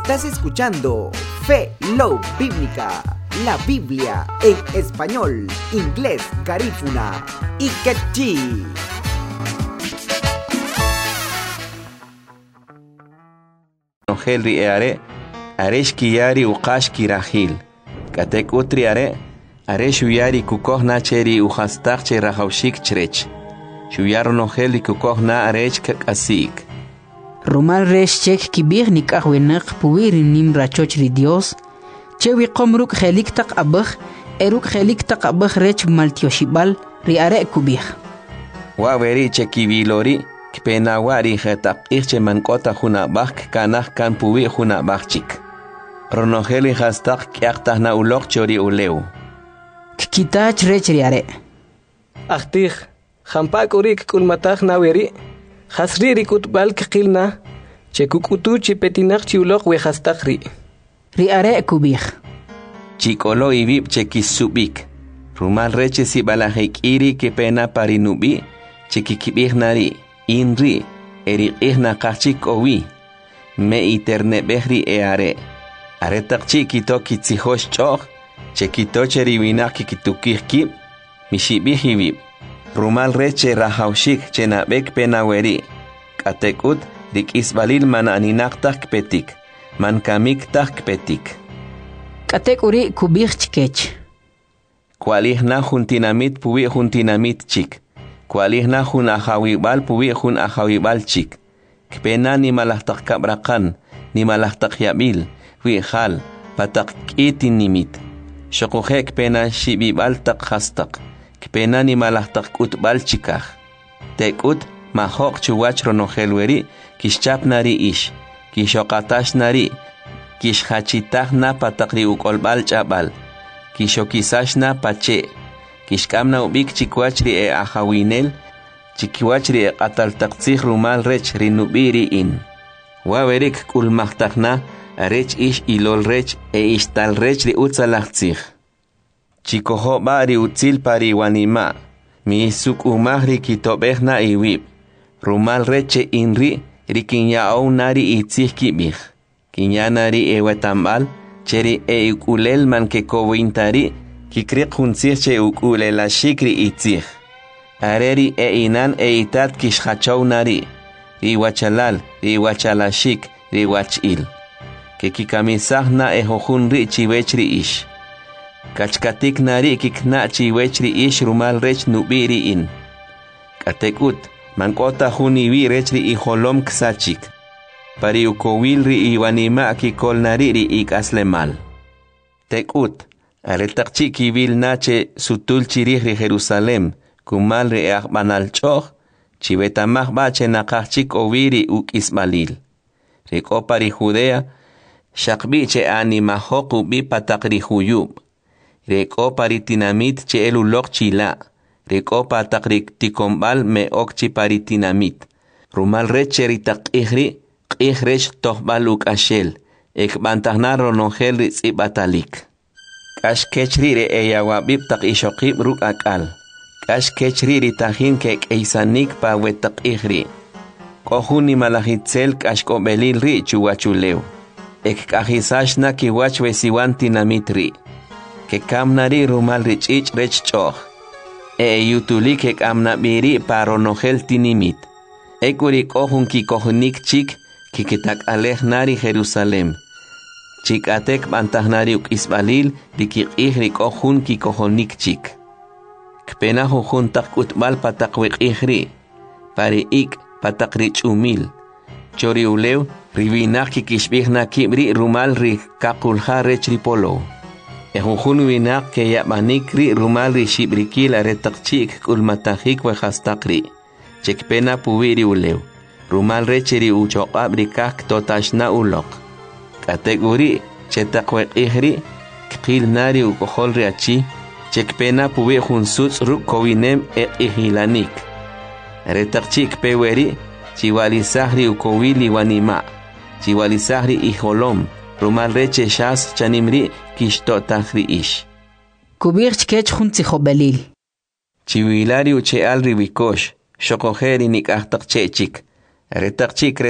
Estás escuchando Fe Love Bíblica, la Biblia en español, inglés, garífuna y quechí. Helri are aresh kiyari uqash kirahil katek utri are shuyari kukohna cheri uhastaq che rahawshik chrech shuyaro no heli kukohna arech kakasik Romal resh chek kibir nik ahwenak puwir nim rachochri Dios chewi qomruk helik tak abakh eruk helik tak abakh rech maltioshibal ri are kubih wa veri chekibilori pena wari khetaq irche mankota huna bak kanah kan puwi huna bakchik ronoheli hastaq kyaqtahna ulok chori uleu kitach rechriare ahtih khampak urik kulmatah naweri khasri rikut balk qilna chekukutu chipetinaq chiulok we hastaqri riare kubih chikolo ibib chekisubik rumal reche si balahikiri ke pena parinubi chekikibirnari inri eri ihna qachik owi me iterne behri eare are taqchi kito kitzihosh choq chekito cheri winak kitukihki mishibihibi rumal reche rahawshik chenabek penaweri katekut dikisbalil man aninaqtak petik man kamiktak petik katekuri kubih chkech kwalihna juntinamit puwi juntinamit chik kwalihna hun ahawibal puwi hun ahawibal chik kpena ni malahtak kabrakan ni malahtak yabil wi khal patak itin nimit shokuhe kpena shibibal tak khastak kpena ni malahtak utbal chikah tekut mahok chuwach ronohelweri kishchap nari ish kishoqatash nari kishhachitah na patakri ukolbal chabal kishokisashna pache kishkamna ubik chikwachri e ahawinel chikwachri e qataltaqtsih rumal rech rinubiri in wawerik kulmaqtaqna rech ish ilol rech e ishtal rech ri utzalaqtsih chikoho bari utzil pari wanima mi suk umahri kitobehna iwib rumal reche inri rikinyao nari itzih kibih kinyanari e wetambal cheri e ukulel man ke kowintari kikriq hunsirche ukule la shikri itzih areri e inan e itat kishhachaw nari riwachalal riwachalashik riwachil ke kikamisahna e hohunri chiwechri ish kachkatik nari kikna chiwechri ish rumal rech nubiri in katekut mankota huniwi rechri iholom ksachik pari ukowilri iwanima kikol nari ri ikaslemal tekut aretaqchi kibil nache sutul chirihri Jerusalem kumal re banal choh chibetamah bache naqachik oviri uk ismalil reko pari Judea shaqbiche anima hoqu bi pataqri huyub reko pari tinamit che elulok chila reko pataqri tikombal me okchi pari tinamit rumal recheri taqihri qihresh tohbal uk ashel ekbantahna ronogel ritzibatalik Kash kechrire eyawabib tak ishokib ruk akal. Kash kechriri tahin kek eisanik pa wetak ihri. Kohuni malahitzel kash kobelil ri chuwachuleu. Ek kahisash na kiwach wesiwanti namitri. Ke kamnari rumal richich rech choh. Yutuli kek amnabiri paronogel tinimit. Ekuri kohun ki kohunik chik kikitak alehnari Jerusalem. Chikatek bantahnariuk isbalil dikik ihri kohun ki kohonik chik. Kpena hohun tak utbal patakwik ihri. Pari ik patakrich umil. Chori uleu rivinak kikishbihna kibri rumal ri kakulha rech ripolo. Hohun winak ke yabanik ri rumal ri shibrikil aretak chik kulmatahik wehastakri. Chekpena puwiri uleu. Rumal recheri uchokab rikak totashna ulok. Kategori chetakwek ihri kil nari ukohol riachi chekpena puwe hunsuts ruk kowinem ihilanik retakchik peweri chiwalisahri ukowili wanima chiwalisahri iholom rumal reche shas chanimri kishtotahri ish kubir chkech hunsi khobelil chiwilari uche alri wikosh shokoheri nik ahtak chechik retakchik